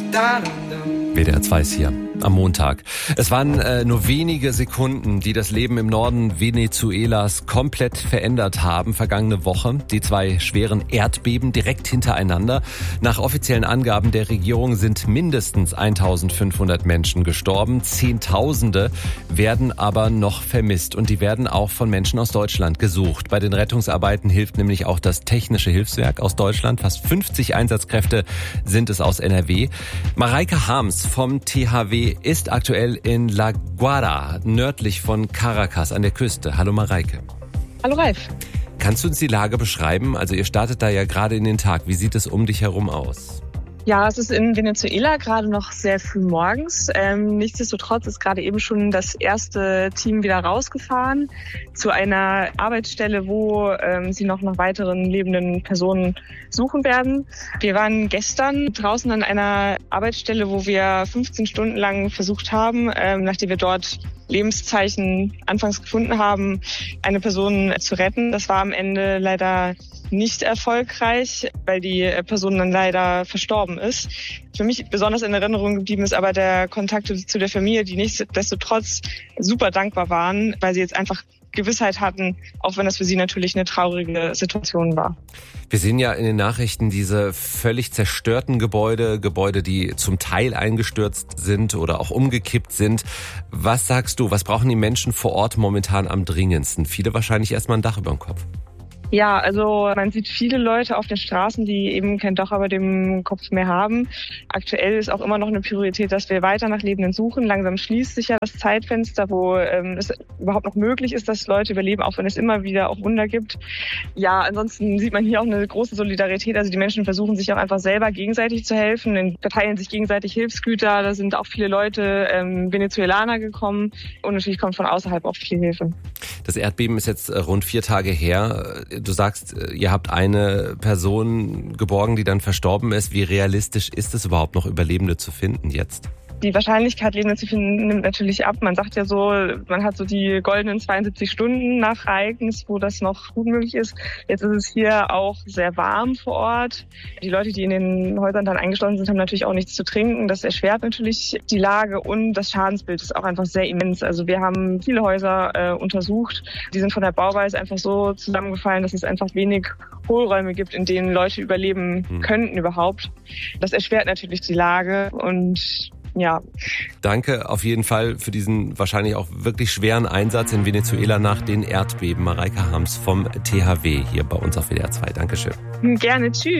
WDR 2 ist hier am Montag. Es waren nur wenige Sekunden, die das Leben im Norden Venezuelas komplett verändert haben. Vergangene Woche die 2 schweren Erdbeben direkt hintereinander. Nach offiziellen Angaben der Regierung sind mindestens 1500 Menschen gestorben. Zehntausende werden aber noch vermisst und die werden auch von Menschen aus Deutschland gesucht. Bei den Rettungsarbeiten hilft nämlich auch das Technische Hilfswerk aus Deutschland. Fast 50 Einsatzkräfte sind es aus NRW. Mareike Harms vom THW ist aktuell in La Guaira, nördlich von Caracas an der Küste. Hallo Mareike. Hallo Ralf. Kannst du uns die Lage beschreiben? Also ihr startet da ja gerade in den Tag. Wie sieht es um dich herum aus? Ja, es ist in Venezuela gerade noch sehr früh morgens. Nichtsdestotrotz ist gerade eben schon das erste Team wieder rausgefahren zu einer Arbeitsstelle, wo sie noch nach weiteren lebenden Personen suchen werden. Wir waren gestern draußen an einer Arbeitsstelle, wo wir 15 Stunden lang versucht haben, nachdem wir dort Lebenszeichen anfangs gefunden haben, eine Person zu retten. Das war am Ende leider nicht erfolgreich, weil die Person dann leider verstorben ist. Für mich besonders in Erinnerung geblieben ist aber der Kontakt zu der Familie, die nichtsdestotrotz super dankbar waren, weil sie jetzt einfach Gewissheit hatten, auch wenn das für sie natürlich eine traurige Situation war. Wir sehen ja in den Nachrichten diese völlig zerstörten Gebäude, die zum Teil eingestürzt sind oder auch umgekippt sind. Was sagst du, was brauchen die Menschen vor Ort momentan am dringendsten? Viele wahrscheinlich erstmal ein Dach über dem Kopf. Ja, also man sieht viele Leute auf den Straßen, die eben kein Dach über dem Kopf mehr haben. Aktuell ist auch immer noch eine Priorität, dass wir weiter nach Lebenden suchen. Langsam schließt sich ja das Zeitfenster, wo es überhaupt noch möglich ist, dass Leute überleben, auch wenn es immer wieder auch Wunder gibt. Ja, ansonsten sieht man hier auch eine große Solidarität. Also die Menschen versuchen sich auch einfach selber gegenseitig zu helfen, verteilen sich gegenseitig Hilfsgüter. Da sind auch viele Leute, Venezuelaner gekommen und natürlich kommt von außerhalb auch viel Hilfe. Das Erdbeben ist jetzt rund 4 Tage her. Du sagst, ihr habt eine Person geborgen, die dann verstorben ist. Wie realistisch ist es überhaupt noch, Überlebende zu finden jetzt? Die Wahrscheinlichkeit, Lebende zu finden, nimmt natürlich ab. Man sagt ja so, man hat so die goldenen 72 Stunden nach Ereignis, wo das noch gut möglich ist. Jetzt ist es hier auch sehr warm vor Ort. Die Leute, die in den Häusern dann eingeschlossen sind, haben natürlich auch nichts zu trinken. Das erschwert natürlich die Lage und das Schadensbild ist auch einfach sehr immens. Also wir haben viele Häuser untersucht. Die sind von der Bauweise einfach so zusammengefallen, dass es einfach wenig Hohlräume gibt, in denen Leute überleben könnten überhaupt. Das erschwert natürlich die Lage und ja. Danke auf jeden Fall für diesen wahrscheinlich auch wirklich schweren Einsatz in Venezuela nach den Erdbeben. Mareike Harms vom THW hier bei uns auf WDR 2. Dankeschön. Gerne, tschüss.